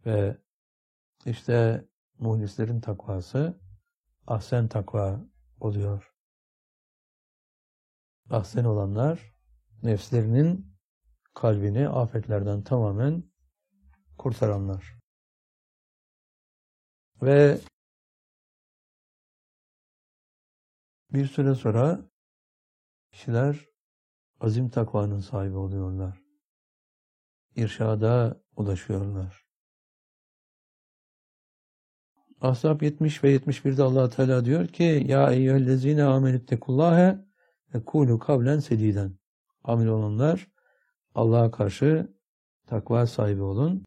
Ve işte muhlislerin takvası ahsen takva oluyor. Ahsen olanlar nefslerinin kalbini afetlerden tamamen kurtaranlar. Ve bir süre sonra kişiler azim takvanın sahibi oluyorlar. İrşada ulaşıyorlar. Ahzab 70 ve 71'de Allah Teala diyor ki: Ya eyyühellezine amenüttekullâhe ve kûlû kavlen sedîden. Amin olanlar, Allah'a karşı takva sahibi olun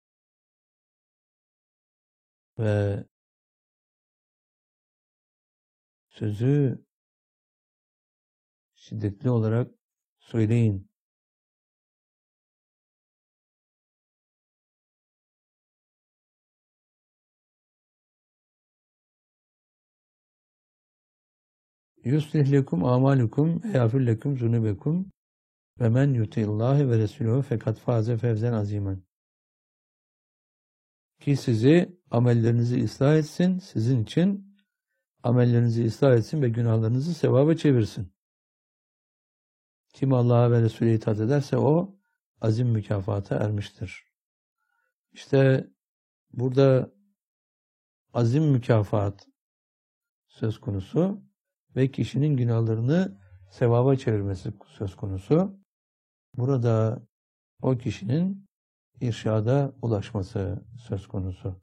ve sözü şiddetli olarak söyleyin. Yuslih lekum amalukum ve yağfir lekum zunubekum ve men yuti'illâhe ve resûlehu fekad fâze fevzen azîmen. Ki sizi amellerinizi ıslah etsin, sizin için amellerinizi ıslah etsin ve günahlarınızı sevaba çevirsin. Kim Allah'a ve Resulü'ye itaat ederse o azim mükafata ermiştir. İşte burada azim mükafat söz konusu ve kişinin günahlarını sevaba çevirmesi söz konusu. Burada o kişinin irşada ulaşması söz konusu.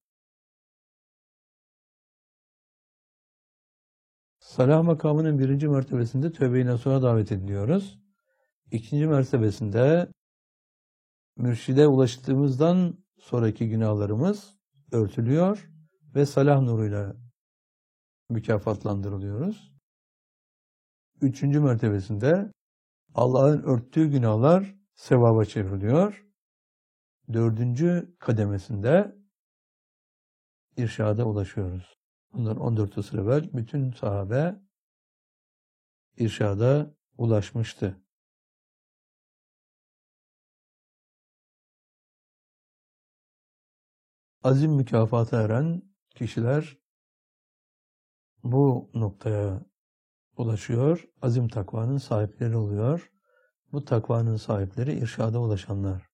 Salah makamının 1. mertebesinde tövbe-i nasuha davet ediliyoruz. 2. mertebesinde mürşide ulaştığımızdan sonraki günahlarımız örtülüyor ve salah nuruyla mükafatlandırılıyoruz. 3. mertebesinde Allah'ın örttüğü günahlar sevaba çevriliyor. 4. kademesinde irşada ulaşıyoruz. Bundan 14 asır evvel bütün sahabe irşada ulaşmıştı. Azim mükafata eren kişiler bu noktaya ulaşıyor. Azim takvanın sahipleri oluyor. Bu takvanın sahipleri irşada ulaşanlar.